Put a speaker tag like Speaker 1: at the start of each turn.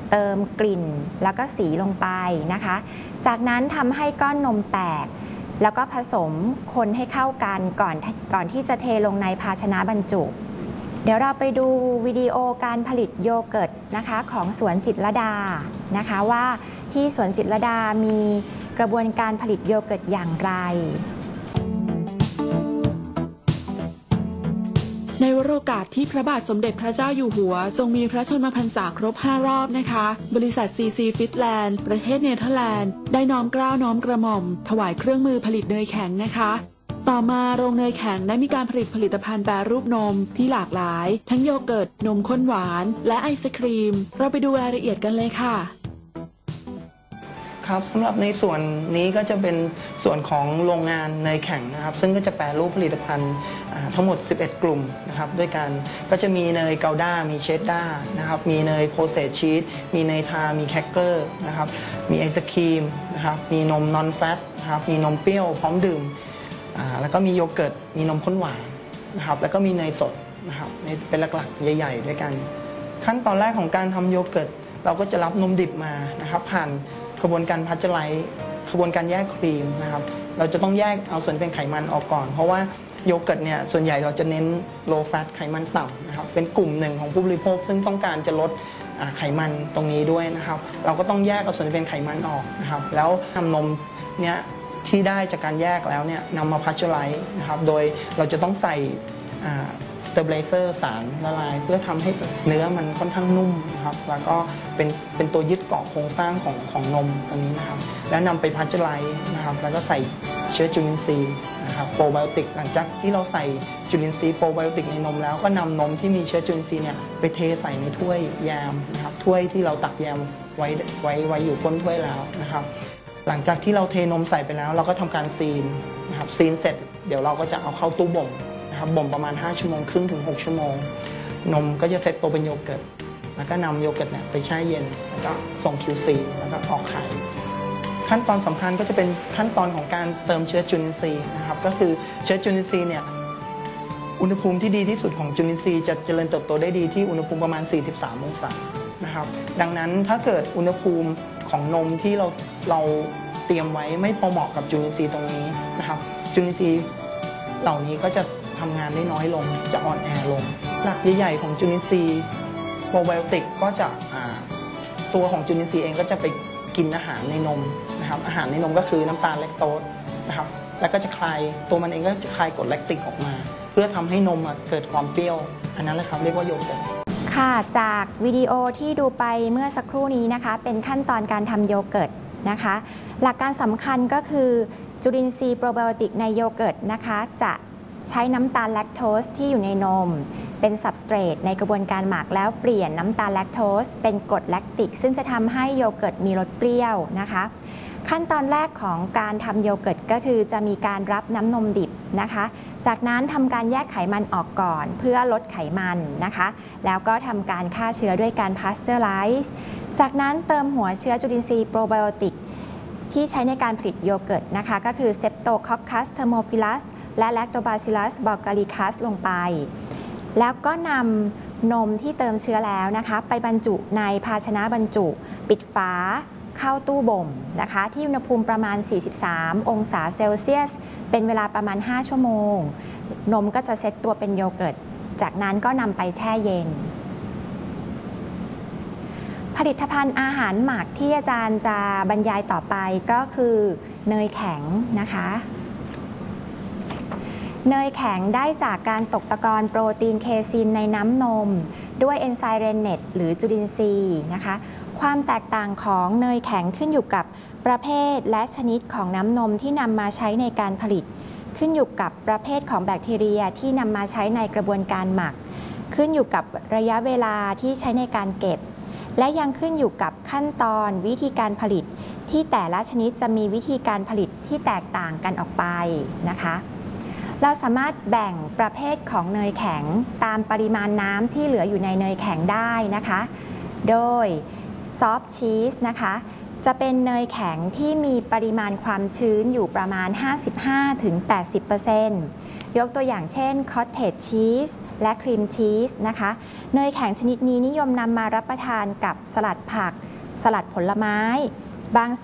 Speaker 1: เติมกลิ่นแล้วก็สีลงไปนะคะจากนั้นทำให้ก้อนนมแตกแล้วก็ผสมคนให้เข้ากันก่อนที่จะเทลงในภาชนะบรรจุเดี๋ยวเราไปดูวิดีโอการผลิตโยเกิร์ตนะคะของสวนจิตรลดานะคะว่าที่สวนจิตรลดามีกระบวนการผลิตโยเกิร์ตอย่างไร
Speaker 2: ในวโรกาสที่พระบาทสมเด็จพระเจ้าอยู่หัวทรงมีพระชนมพรรษาครบ5 รอบนะคะบริษัท CC Finland ประเทศเนเธอร์แลนด์ได้น้อมเกล้าน้อมกระหม่อมถวายเครื่องมือผลิตเนยแข็งนะคะต่อมาโรงเนยแข็งได้มีการผลิตผลิตภัณฑ์แปรรูปนมที่หลากหลายทั้งโยเกิร์ตนมข้นหวานและไอศครีมเราไปดูรายละเอียดกันเลยค่ะ
Speaker 3: ครับสำหรับในส่วนนี้ก็จะเป็นส่วนของโรงงานเนยแข็งนะครับซึ่งก็จะแปรรูปผลิตภัณฑ์ทั้งหมด11 กลุ่มนะครับด้วยกันก็จะมีเนยเกาด้ามีเชดด้านะครับมีเนยโพเซสชีสมีเนยทามีแครกเกอร์นะครับมีไอศครีมนะครับมีนมนอนแฟตนะครับมีนมเปรี้ยวพร้อมดื่มแล้วก็มีโยเกิร์ตมีนมข้นหวานนะครับแล้วก็มีเนยสดนะครับเป็นหลักๆใหญ่ๆด้วยกันขั้นตอนแรกของการทำโยเกิร์ตเราก็จะรับนมดิบมานะครับผ่านกระบวนการพัชไลท์กระบวนการแยกครีมนะครับเราจะต้องแยกเอาส่วนเป็นไขมันออกก่อนเพราะว่าโยเกิร์ตเนี่ยส่วนใหญ่เราจะเน้น low fat ไขมันต่ำนะครับเป็นกลุ่มหนึ่งของผู้บริโภคซึ่งต้องการจะลดไขมันตรงนี้ด้วยนะครับเราก็ต้องแยกเอาส่วนที่เป็นไขมันออกนะครับแล้วนำนมเนี่ยที่ได้จากการแยกแล้วเนี่ยนำมาพัชไลท์นะครับโดยเราจะต้องใส่สเตอร์ไบเซอร์สารละลายเพื่อทำให้เนื้อมันค่อนข้างนุ่มนะครับแล้วก็เป็นตัวยึดเกาะโครงสร้างของนมอันนี้นะครับแล้วนำไปพัชไลท์นะครับแล้วก็ใส่เชื้อจุลินทรีย์นะครับโปรไบโอติกหลังจากที่เราใส่จุลินทรีย์โปรไบโอติกในนมแล้วก็นำนมที่มีเชื้อจุลินทรีย์เนี่ยไปเทใส่ในถ้วยแยมนะครับถ้วยที่เราตักแยมไว้อยู่ก้นถ้วยแล้วนะครับหลังจากที่เราเทนมใส่ไปแล้วเราก็ทำการซีนนะครับซีนเสร็จเดี๋ยวเราก็จะเอาเข้าตู้บ่มบ่มประมาณ5 ชั่วโมงครึ่งถึง6 ชั่วโมงนมก็จะเซตตัวเป็นโยเกิร์ตแล้วก็นำโยเกิร์ตเนี่ยไปแช่เย็นแล้วก็ส่ง QC แล้วก็ออกขายขั้นตอนสำคัญก็จะเป็นขั้นตอนของการเติมเชื้อจุลินทรีย์นะครับก็คือเชื้อจุลินทรีย์เนี่ยอุณหภูมิที่ดีที่สุดของจุลินทรีย์จะเจริญเติบโตได้ดีที่อุณหภูมิประมาณ43 องศานะครับดังนั้นถ้าเกิดอุณหภูมิของนมที่เราเตรียมไว้ไม่พอเหมาะกับจุลินทรีย์ตรงนี้นะครับจุลินทรีย์เหล่านี้ก็จะทำงานได้น้อยลงจะอ่อนแอลงหลักใหญ่ๆของจุลินทรีย์โปรไบโอติกก็จะตัวของจุลินทรีย์เองก็จะไปกินอาหารในนมนะครับอาหารในนมก็คือน้ำตาลแลคโตสนะครับแล้วก็จะคลายตัวมันเองก็จะคลายกรดแลคติกออกมาเพื่อทำให้นมเกิดความเปรี้ยวอันนั้นแหละครับเรียกว่าโยเกิร์ต
Speaker 1: ค่ะจากวิดีโอที่ดูไปเมื่อสักครู่นี้นะคะเป็นขั้นตอนการทำโยเกิร์ตนะคะหลักการสำคัญก็คือจุลินทรีย์โปรไบโอติกในโยเกิร์ตนะคะจะใช้น้ำตาลแลคโตสที่อยู่ในนมเป็นซับสเตรทในกระบวนการหมักแล้วเปลี่ยนน้ำตาลแลคโตสเป็นกรดแลคติกซึ่งจะทำให้โยเกิร์ตมีรสเปรี้ยวนะคะขั้นตอนแรกของการทำโยเกิร์ตก็คือจะมีการรับน้ำนมดิบนะคะจากนั้นทำการแยกไขมันออกก่อนเพื่อลดไขมันนะคะแล้วก็ทำการฆ่าเชื้อด้วยการพาสเจอร์ไลซ์จากนั้นเติมหัวเชื้อจุลินทรีย์โปรไบโอติกที่ใช้ในการผลิตโยเกิร์ตนะคะก็คือ Streptococcus thermophilus และ Lactobacillus bulgaricus ลงไปแล้วก็นำนมที่เติมเชื้อแล้วนะคะไปบรรจุในภาชนะบรรจุปิดฝาเข้าตู้บ่มนะคะที่อุณหภูมิประมาณ43 องศาเซลเซียสเป็นเวลาประมาณ5 ชั่วโมงนมก็จะเซตตัวเป็นโยเกิร์ตจากนั้นก็นำไปแช่เย็นผลิตภัณฑ์อาหารหมักที่อาจารย์จะบรรยายต่อไปก็คือเนยแข็งนะคะเนยแข็งได้จากการตกตะกอนโปรตีนเคซินในน้ำนมด้วยเอนไซม์เรนเนตหรือจุลินทรีย์นะคะความแตกต่างของเนยแข็งขึ้นอยู่กับประเภทและชนิดของน้ำนมที่นำมาใช้ในการผลิตขึ้นอยู่กับประเภทของแบคทีเรียที่นำมาใช้ในกระบวนการหมักขึ้นอยู่กับระยะเวลาที่ใช้ในการเก็บและยังขึ้นอยู่กับขั้นตอนวิธีการผลิตที่แต่ละชนิดจะมีวิธีการผลิตที่แตกต่างกันออกไปนะคะเราสามารถแบ่งประเภทของเนยแข็งตามปริมาณน้ำที่เหลืออยู่ในเนยแข็งได้นะคะโดยซอฟต์ชีสนะคะจะเป็นเนยแข็งที่มีปริมาณความชื้นอยู่ประมาณ 55-80% ยกตัวอย่างเช่นคอตเทจชีสและครีมชีสนะคะเนยแข็งชนิดนี้นิยมนำมารับประทานกับสลัดผักสลัดผลไม้บาง